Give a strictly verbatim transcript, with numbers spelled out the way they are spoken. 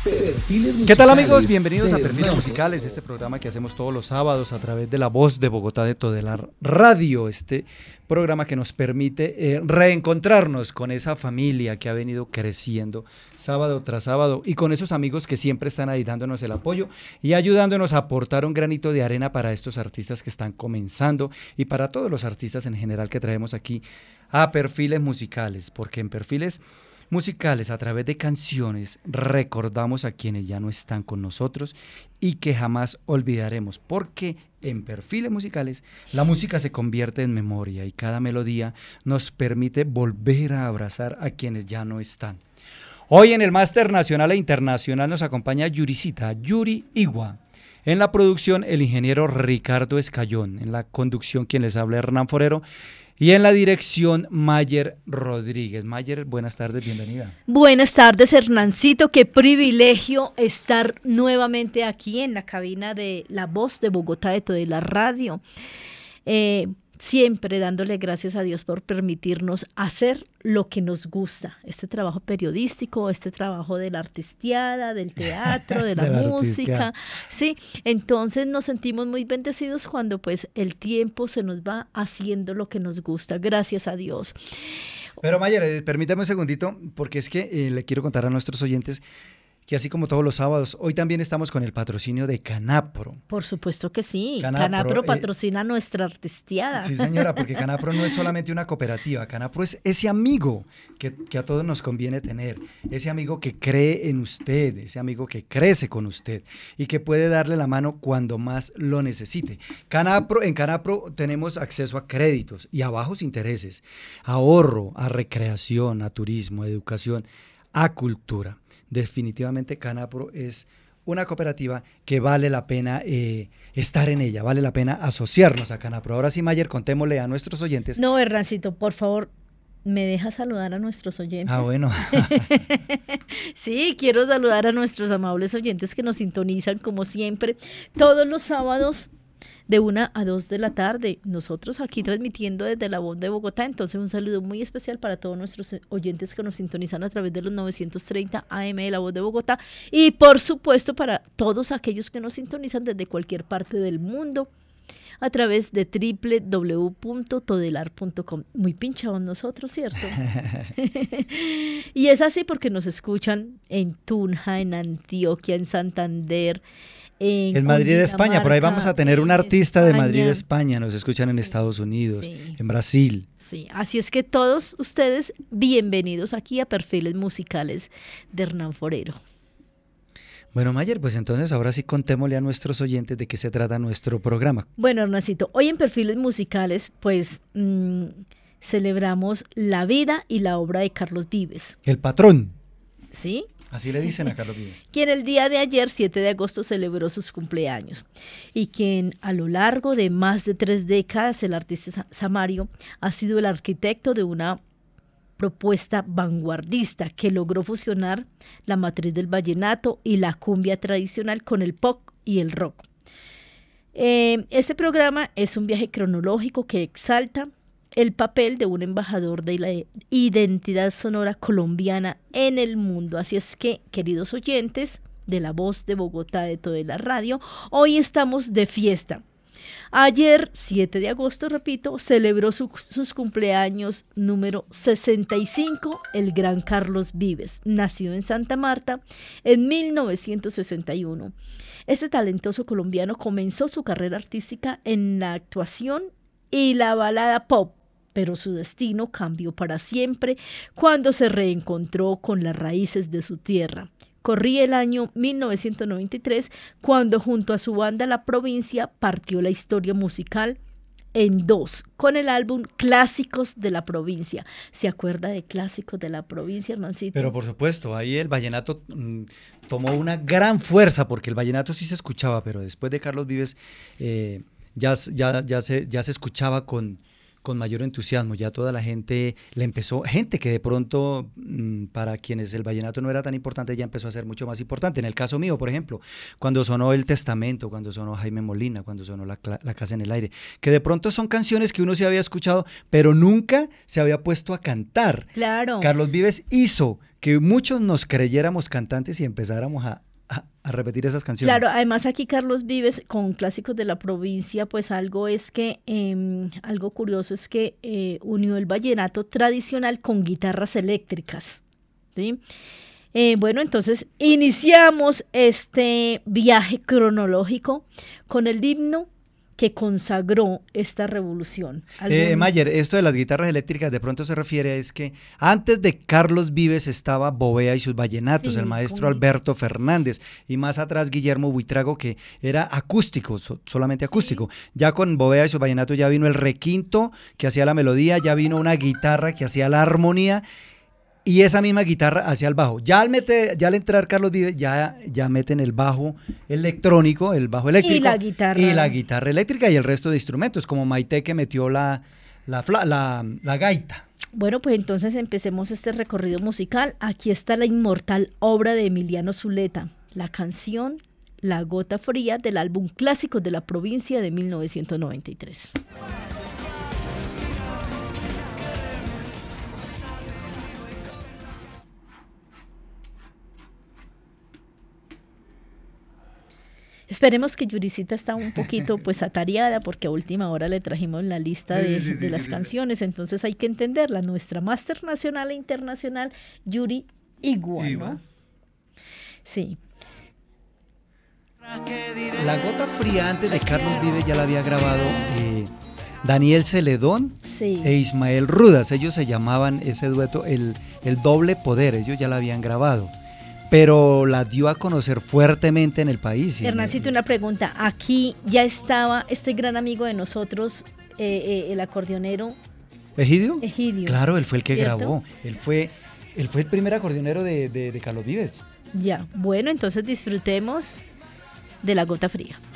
Perfiles musicales. ¿Qué tal, amigos? Bienvenidos a de Perfiles Hernán Musicales, este programa que hacemos todos los sábados a través de La Voz de Bogotá de Todelar Radio, este programa que nos permite eh, reencontrarnos con esa familia que ha venido creciendo sábado tras sábado y con esos amigos que siempre están ahí dándonos el apoyo y ayudándonos a aportar un granito de arena para estos artistas que están comenzando y para todos los artistas en general que traemos aquí a Perfiles Musicales, porque en Perfiles Musicales, a través de canciones, recordamos a quienes ya no están con nosotros y que jamás olvidaremos, porque en Perfiles Musicales la música se convierte en memoria y cada melodía nos permite volver a abrazar a quienes ya no están. Hoy en el Máster Nacional e Internacional nos acompaña Yuricita, Yuri Igua. En la producción, el ingeniero Ricardo Escayón. En la conducción, quien les habla, Hernán Forero. Y en la dirección, Mayer Rodríguez. Mayer, buenas tardes, bienvenida. Buenas tardes, Hernancito. Qué privilegio estar nuevamente aquí en la cabina de La Voz de Bogotá de Todelar Radio. Eh, siempre dándole gracias a Dios por permitirnos hacer lo que nos gusta. Este trabajo periodístico, este trabajo de la artisteada, del teatro, de la, de la música. Artistia. Sí, entonces nos sentimos muy bendecidos cuando pues el tiempo se nos va haciendo lo que nos gusta. Gracias a Dios. Pero Mayer, eh, permítame un segundito, porque es que eh, le quiero contar a nuestros oyentes que así como todos los sábados, hoy también estamos con el patrocinio de Canapro. Por supuesto que sí, Canapro, Canapro patrocina eh, nuestra artisteada. Sí, señora, porque Canapro no es solamente una cooperativa, Canapro es ese amigo que, que a todos nos conviene tener, ese amigo que cree en usted, ese amigo que crece con usted y que puede darle la mano cuando más lo necesite. Canapro, en Canapro tenemos acceso a créditos y a bajos intereses, a ahorro, a recreación, a turismo, a educación, a cultura. Definitivamente Canapro es una cooperativa que vale la pena eh, estar en ella, vale la pena asociarnos a Canapro. Ahora sí, Mayer, contémosle a nuestros oyentes. No, Hernancito, por favor, ¿me deja saludar a nuestros oyentes? Ah, bueno. Sí, quiero saludar a nuestros amables oyentes que nos sintonizan como siempre todos los sábados de una a dos de la tarde, nosotros aquí transmitiendo desde La Voz de Bogotá. Entonces un saludo muy especial para todos nuestros oyentes que nos sintonizan a través de los novecientos treinta A M de La Voz de Bogotá y por supuesto para todos aquellos que nos sintonizan desde cualquier parte del mundo a través de doble u doble u doble u punto todelar punto com. Muy pinchados nosotros, ¿cierto? Y es así porque nos escuchan en Tunja, en Antioquia, en Santander, En, en Madrid, España, por ahí vamos a tener un artista España. de Madrid, España, nos escuchan sí, en Estados Unidos, sí. en Brasil. Sí, así es que todos ustedes bienvenidos aquí a Perfiles Musicales de Hernán Forero. Bueno, Mayer, pues entonces ahora sí contémosle a nuestros oyentes de qué se trata nuestro programa. Bueno, Hernancito, hoy en Perfiles Musicales, pues mmm, celebramos la vida y la obra de Carlos Vives. El patrón. ¿Sí? Así le dicen a Carlos Vives. Quien el día de ayer, siete de agosto, celebró sus cumpleaños y quien a lo largo de más de tres décadas, el artista Samario, ha sido el arquitecto de una propuesta vanguardista que logró fusionar la matriz del vallenato y la cumbia tradicional con el pop y el rock. Eh, este programa es un viaje cronológico que exalta el papel de un embajador de la identidad sonora colombiana en el mundo. Así es que, queridos oyentes de La Voz de Bogotá de Todelar Radio, hoy estamos de fiesta. Ayer, siete de agosto, repito, celebró su, sus cumpleaños número sesenta y cinco, el gran Carlos Vives, nacido en Santa Marta en mil novecientos sesenta y uno. Este talentoso colombiano comenzó su carrera artística en la actuación y la balada pop, pero su destino cambió para siempre cuando se reencontró con las raíces de su tierra. Corría el año mil novecientos noventa y tres cuando junto a su banda La Provincia partió la historia musical en dos, con el álbum Clásicos de la Provincia. ¿Se acuerda de Clásicos de la Provincia, Hernancito? Pero por supuesto, ahí el vallenato mmm, tomó una gran fuerza, porque el vallenato sí se escuchaba, pero después de Carlos Vives eh, ya, ya, ya, se, ya se escuchaba con... con mayor entusiasmo, ya toda la gente le empezó, gente que de pronto mmm, para quienes el vallenato no era tan importante, ya empezó a ser mucho más importante. En el caso mío, por ejemplo, cuando sonó El Testamento, cuando sonó Jaime Molina, cuando sonó La, la Casa en el Aire, que de pronto son canciones que uno se había escuchado, pero nunca se había puesto a cantar. Claro. Carlos Vives hizo que muchos nos creyéramos cantantes y empezáramos a, a, a repetir esas canciones. Claro, además aquí Carlos Vives con Clásicos de la Provincia, pues algo es que, eh, algo curioso es que eh, unió el vallenato tradicional con guitarras eléctricas, ¿sí? Eh, bueno, entonces iniciamos este viaje cronológico con el himno que consagró esta revolución. Eh, Mayer, esto de las guitarras eléctricas de pronto se refiere a es que antes de Carlos Vives estaba Bovea y sus vallenatos, Sí, el maestro con- Alberto Fernández, y más atrás Guillermo Buitrago, que era acústico, so- solamente acústico. Ya con Bovea y sus vallenatos ya vino el requinto que hacía la melodía, ya vino una guitarra que hacía la armonía, y esa misma guitarra hacia el bajo. Ya al, meter, ya al entrar Carlos Vives, ya, ya meten el bajo electrónico, el bajo eléctrico. Y la guitarra. Y la guitarra eléctrica y el resto de instrumentos, como Maite que metió la, la, fla- la, la gaita. Bueno, pues entonces empecemos este recorrido musical. Aquí está la inmortal obra de Emiliano Zuleta, la canción La Gota Fría del álbum Clásicos de la Provincia de mil novecientos noventa y tres. Esperemos que Yuricita está un poquito pues atareada porque a última hora le trajimos la lista de, Sí, sí, sí, de las sí, sí. canciones, entonces hay que entenderla. Nuestra máster nacional e internacional, Yuri Igua, Igua. ¿no? Sí. La Gota Fría antes de Carlos Vives ya la había grabado eh, Daniel Celedón Sí. e Ismael Rudas. Ellos se llamaban ese dueto el, el Doble Poder, ellos ya la habían grabado. Pero la dio a conocer fuertemente en el país. y- Hernancito, una pregunta. Aquí ya estaba este gran amigo de nosotros, eh, eh, el acordeonero ¿Egidio? Egidio. Claro, él fue el que ¿cierto? grabó. Él fue, él fue el primer acordeonero de, de, de Carlos Vives. Ya, bueno, entonces disfrutemos de La Gota Fría.